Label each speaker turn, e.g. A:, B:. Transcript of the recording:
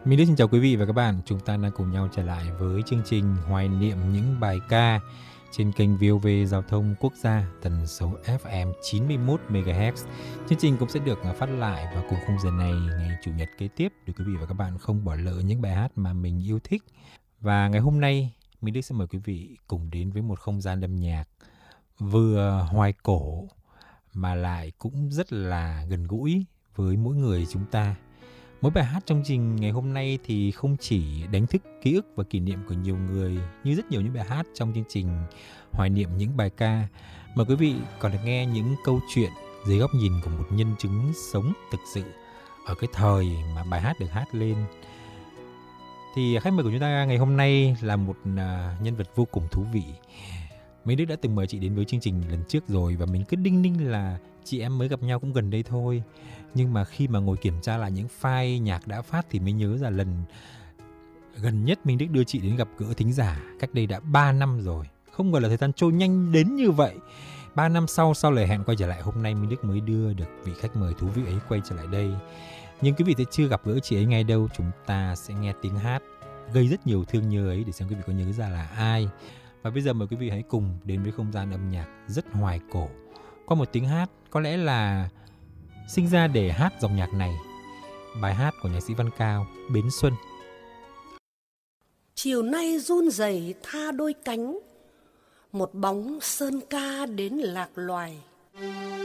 A: Mình xin chào quý vị và các bạn. Chúng ta đang cùng nhau trở lại với chương trình hoài niệm những bài ca trên kênh VOV Giao thông Quốc gia tần số FM 91 MHz. Chương trình cũng sẽ được phát lại vào cùng khung giờ này ngày Chủ nhật kế tiếp để quý vị và các bạn không bỏ lỡ những bài hát mà mình yêu thích. Và ngày hôm nay, mình Đức sẽ mời quý vị cùng đến với một không gian âm nhạc vừa hoài cổ mà lại cũng rất là gần gũi với mỗi người chúng ta. Mỗi bài hát trong trình ngày hôm nay thì không chỉ đánh thức ký ức và kỷ niệm của nhiều người như rất nhiều những bài hát trong chương trình hoài niệm những bài ca, mà quý vị còn được nghe những câu chuyện dưới góc nhìn của một nhân chứng sống thực sự ở cái thời mà bài hát được hát lên. Thì khách mời của chúng ta ngày hôm nay là một nhân vật vô cùng thú vị. Mấy Đức đã từng mời chị đến với chương trình lần trước rồi và mình cứ đinh ninh là chị em mới gặp nhau cũng gần đây thôi. Nhưng mà khi mà ngồi kiểm tra lại những file nhạc đã phát thì mới nhớ ra lần gần nhất Minh Đức đưa chị đến gặp gỡ thính giả cách đây đã 3 năm rồi. Không ngờ là thời gian trôi nhanh đến như vậy. 3 năm sau lời hẹn quay trở lại, hôm nay Minh Đức mới đưa được vị khách mời thú vị ấy quay trở lại đây. Nhưng quý vị sẽ chưa gặp gỡ chị ấy ngay đâu. Chúng ta sẽ nghe tiếng hát gây rất nhiều thương nhớ ấy để xem quý vị có nhớ ra là ai. Và bây giờ mời quý vị hãy cùng đến với không gian âm nhạc rất hoài cổ qua một tiếng hát có lẽ là sinh ra để hát dòng nhạc này, bài hát của nhạc sĩ Văn Cao, Bến Xuân.
B: Chiều nay run rẩy tha đôi cánh, một bóng sơn ca đến lạc loài.